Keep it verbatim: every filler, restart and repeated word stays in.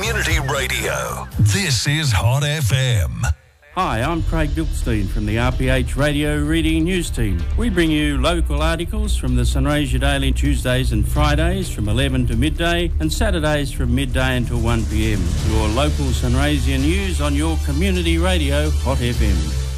Community Radio. This is Hot F M. Hi, I'm Craig Bilkstein from the R P H Radio Reading News Team. We bring you local articles from the Sunraysia Daily Tuesdays and Fridays from eleven to midday and Saturdays from midday until one p m. Your local Sunraysia news on your community radio, Hot F M.